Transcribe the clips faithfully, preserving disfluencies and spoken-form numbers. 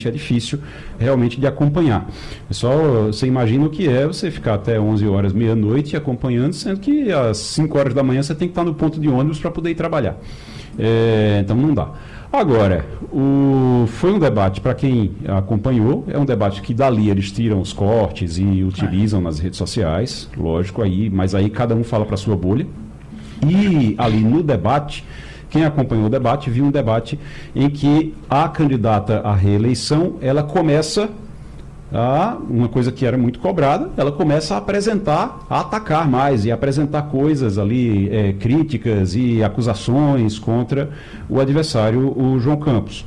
é difícil realmente de acompanhar. Pessoal, você imagina o que é você ficar até onze horas, meia-noite acompanhando, sendo que às cinco horas da manhã você tem que estar no ponto de ônibus para poder ir trabalhar. É, então não dá. Agora, o, foi um debate, para quem acompanhou, é um debate que dali eles tiram os cortes e utilizam é. nas redes sociais, lógico, aí, mas aí cada um fala para a sua bolha. E ali no debate, quem acompanhou o debate, viu um debate em que a candidata à reeleição, ela começa a, uma coisa que era muito cobrada, ela começa a apresentar, a atacar mais e apresentar coisas ali, é, críticas e acusações contra o adversário, o João Campos.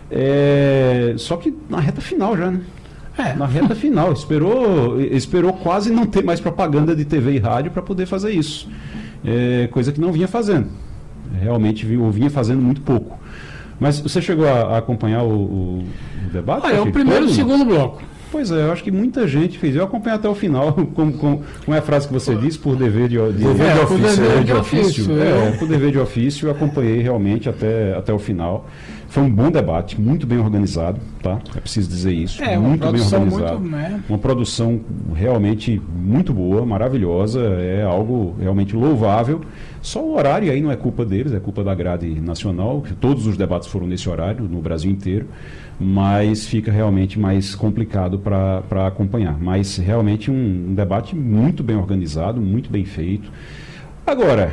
É, só que na reta final já, né? É. Na reta final, esperou, esperou quase não ter mais propaganda de T V e rádio para poder fazer isso. É, coisa que não vinha fazendo. Realmente eu vinha fazendo muito pouco. Mas você chegou a, a acompanhar o, o, o debate? Ah, é o primeiro e o segundo bloco. Pois é, eu acho que muita gente fez. Eu acompanhei até o final, com, com, com a frase que você disse, por dever de, de, dever é, de ofício. Dever de ofício. É, por dever de ofício, eu acompanhei realmente até, até o final. Foi um bom debate, muito bem organizado, tá? É preciso dizer isso. É, muito uma bem organizado. Muito, né? Uma produção realmente muito boa, maravilhosa, é algo realmente louvável. Só o horário aí não é culpa deles, é culpa da grade nacional. Todos os debates foram nesse horário, no Brasil inteiro, mas fica realmente mais complicado para acompanhar. Mas realmente um, um debate muito bem organizado, muito bem feito. Agora,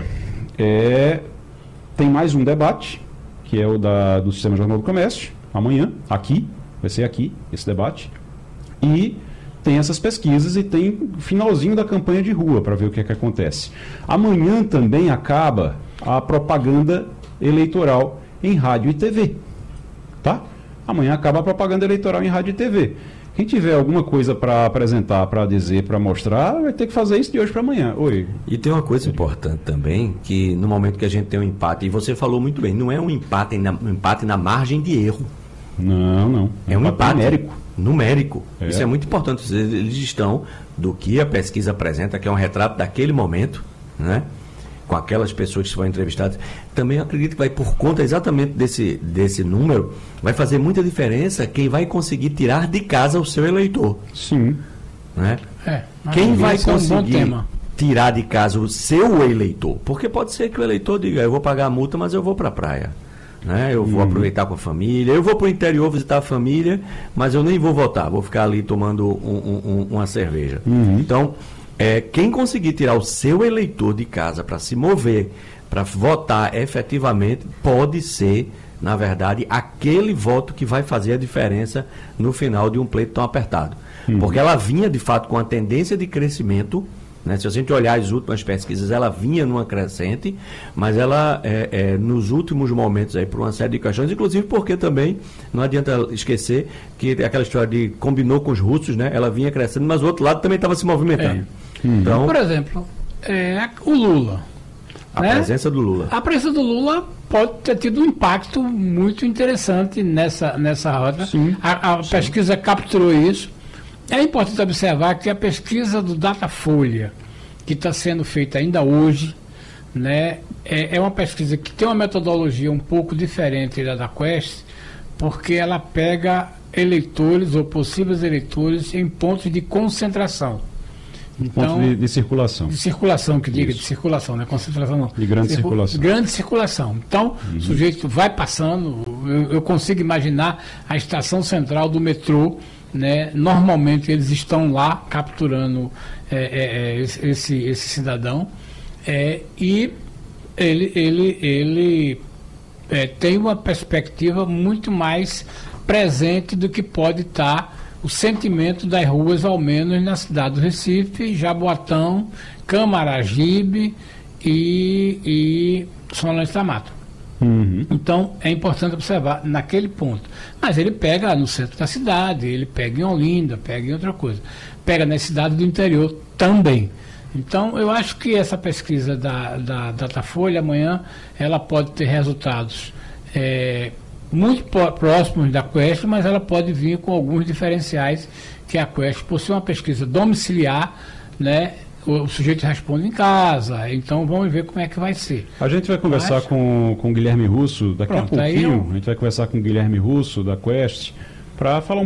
é, tem mais um debate, que é o da, do Sistema Jornal do Comércio, amanhã, aqui, vai ser aqui, esse debate, e tem essas pesquisas e tem o finalzinho da campanha de rua, para ver o que é que acontece. Amanhã também acaba a propaganda eleitoral em rádio e T V, tá? Amanhã acaba a propaganda eleitoral em rádio e T V. Quem tiver alguma coisa para apresentar, para dizer, para mostrar, vai ter que fazer isso de hoje para amanhã. Oi. E tem uma coisa importante também, que no momento que a gente tem um empate, e você falou muito bem, não é um empate na, um empate na margem de erro. Não, não. É um, um empate numérico. Numérico. É. Isso é muito importante. Eles estão do que a pesquisa apresenta, que é um retrato daquele momento, né? Com aquelas pessoas que foram entrevistadas. Também acredito que vai, por conta exatamente desse, desse número, vai fazer muita diferença quem vai conseguir tirar de casa o seu eleitor. Sim. Né? É, quem vai conseguir é um bom tema. tirar de casa o seu eleitor? Porque pode ser que o eleitor diga, eu vou pagar a multa, mas eu vou para a praia. Né? Eu vou uhum. aproveitar com a família, eu vou para o interior visitar a família, mas eu nem vou votar, vou ficar ali tomando um, um, uma cerveja. Uhum. Então, É, quem conseguir tirar o seu eleitor de casa para se mover, para votar efetivamente, pode ser, na verdade, aquele voto que vai fazer a diferença no final de um pleito tão apertado. Uhum. Porque ela vinha, de fato, com a tendência de crescimento, né? Se a gente olhar as últimas pesquisas, ela vinha numa crescente, mas ela, é, é, nos últimos momentos, aí, por uma série de questões, inclusive porque também, não adianta esquecer que aquela história de combinou com os russos, né? Ela vinha crescendo, mas o outro lado também estava se movimentando. É. Então, por exemplo, é, o Lula. A né? presença do Lula. A presença do Lula pode ter tido um impacto muito interessante nessa, nessa rota. Sim, a a sim. pesquisa capturou isso. É importante observar que a pesquisa do Datafolha, que está sendo feita ainda hoje, né, é, é uma pesquisa que tem uma metodologia um pouco diferente da da Quest, porque ela pega eleitores ou possíveis eleitores em pontos de concentração. Então, ponto de, de circulação. De circulação, que diga, Isso. de circulação, né? Concentração não. De grande Circu circulação. Grande circulação. Então, uhum. o sujeito vai passando, eu, eu consigo imaginar a estação central do metrô, né? Normalmente eles estão lá capturando é, é, esse, esse cidadão é, e ele, ele, ele é, tem uma perspectiva muito mais presente do que pode estar o sentimento das ruas, ao menos na cidade do Recife, Jaboatão, Camaragibe e, e São Lourenço da Mata. Uhum. Então, é importante observar naquele ponto. Mas ele pega no centro da cidade, ele pega em Olinda, pega em outra coisa. Pega na cidade do interior também. Então, eu acho que essa pesquisa da, da Datafolha, amanhã, ela pode ter resultados é, muito próximos da Quest, mas ela pode vir com alguns diferenciais que a Quest, por ser uma pesquisa domiciliar, né, o, o sujeito responde em casa, então vamos ver como é que vai ser. A gente vai conversar mas, com, com o Guilherme Russo daqui pronto, a pouquinho, eu... a gente vai conversar com o Guilherme Russo da Quest, para falar um